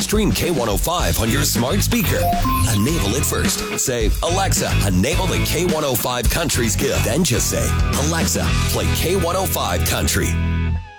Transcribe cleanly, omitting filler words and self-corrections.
Stream K105 on your smart speaker. Enable it first. Say, Alexa, enable the K105 Country skill. Then just say, Alexa, play K105 Country.